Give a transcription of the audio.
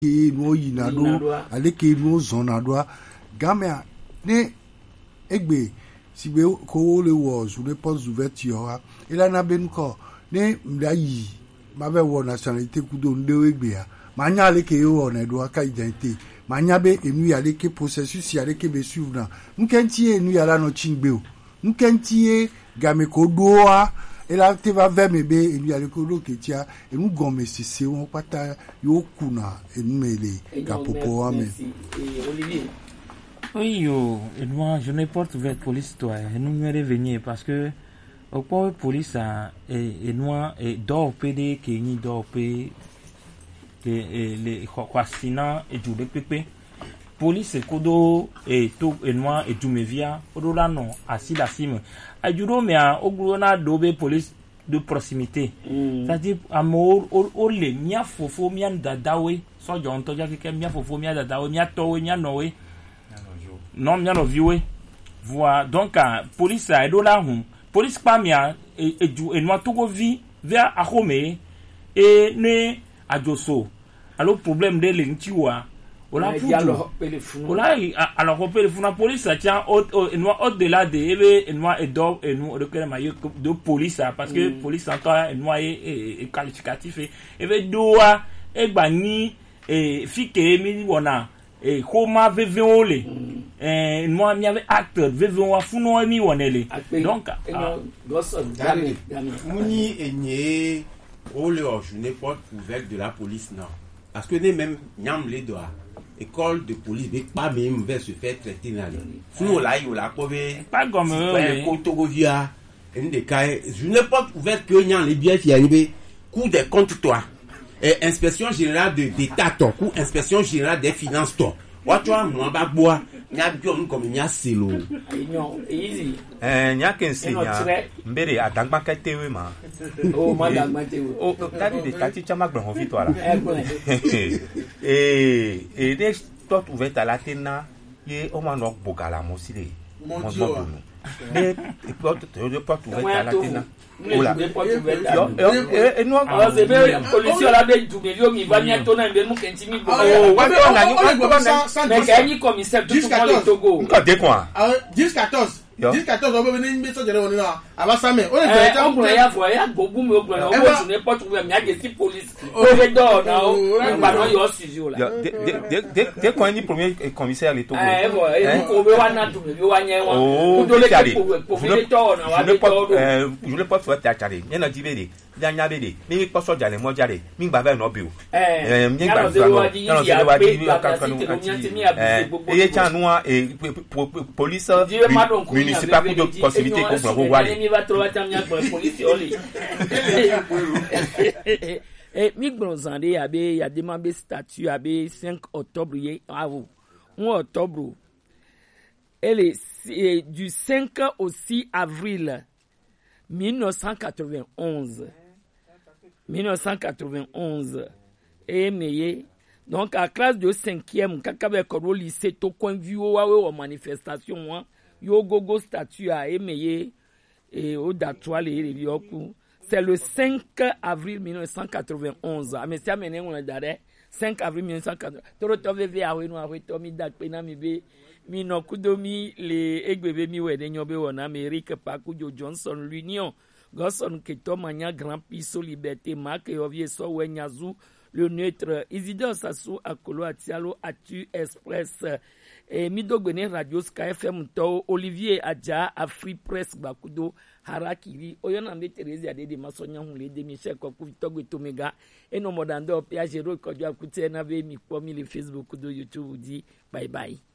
no yinado aleke no zonado gamea ne egbe sibe ko le wo sur les postes ouverture ila na benko ne mdayi ma be wo nationalité kudo ndewe egbe ya manya aleke yo na do aka identité manya be enu ya leke processus ya leke be suivre na nkenti enu ya la no chingbe o nkenti game ko doa ela te va vers me be enu ya leke do ketia enu gome sisi won pata yo kuna enu mele ka popo ame Olivier. Oui, moi, je n'ai pas ouvert police, toi. Et nous me revenir parce que, au point de police, et moi, et d'or PD, qui ni d'or PD, les Kwasina, et du DPP. Police, et Kodo, et tout, et moi, et tout me via, Kodo là, non, assis la cime. A Judo, mais au Grona, d'obé police de proximité. C'est-à-dire, amour, ole, mia fofo, mia dadawe, so j'entends déjà que mia fofo, mia dadawe, mia towe, mia nowe. Non, bien le vieux. Voilà. Donc, police a aidé là, police pas mia et nous tout vie vers à Rome et ne à Josso. Alors, problème de l'intua. Voilà, alors, on peut le faire. La police, tient au-delà de nous et d'or et nous de police, parce que police encore est qualificatif et doit et bani et fique et wana. Et comment vivons-les? Moi, il y avait acteur, vivons à Founo et Miwanele. Donc, Mouni est né au je n'ai pas ouvert de la police, non. Parce que même Nyam les doigts, école de police, mais pas même vers se faire traiter dans les. Founo là, il y a la pas comme Kotogovia, je n'ai pas ouvert que Nyam les biens qui arrivaient, coup de contre toi. Inspection générale d'État, ou inspection générale des finances, toi. Watchwa mwamba boa nya biom comme nya selo Easy. Nya kensenya mbere adangba katewe ma. Oh madangba tewe. Oh tadi de tati chama gbon victoire là. Et des tot ouvert à la tena ye o ma no bogala mo sile. Mon Dieu. Des portes ouvertes à la tena. Oula. Et nous alors c'est bien policier là de Dubelio mi va bientôt na ndemu kentimi bo. Oh, mais quand commissaire tout le monde le Togo. Quand quoi? 10-14 on peut venir mettre ça on là avant ça mais on peut ya voya bobu me on je n'ai pas trouvé mais il y a des police au dehors là on va non yo studio là dès qu'on est premier commissaire le Togo et ko be wana Dubelio wanya wa ko dole pour venir dehors na wa dehors je voulais pas faire tacharé il y en a dibédé danya bede mi ko so jale mo jare mi gba be no bi o mi gba no e cha no police municipal de proximité ko gbo wale mi va trouver tamia police oli et mi bronzande abe ya demandé statut abe 5 octobre ye avo 1 octobre elle est du 5 au 6 avril 1991 et meye donc à classe de 5e kakabe ko lycée to coin view wa manifestation yo gogo statut a meye et au datoile et yoku c'est le 5 avril 1991 a monsieur amene on dare 5 avril 1991 toro to veve a we no a we to mi dak pe na mi be mi no kudomi le egbebe mi we de nyobe wona Amerique Pakujo Johnson l'Union Gosson Keto Mania Grand Piso Liberté Marc et Ovie So Wenyazu le neutre Isidore Sassou Akolo Atialo Atu Express et Midogbene Radio Sky FM To Olivier Adja Afri Press Bakudo Harakiri Oyona Teresi Ade de Masonya Hule de Michel Koku Togo Tomega et no modando Pia Jero Kodja Kutena Ve mi pomi le Facebook do YouTube dit bye bye.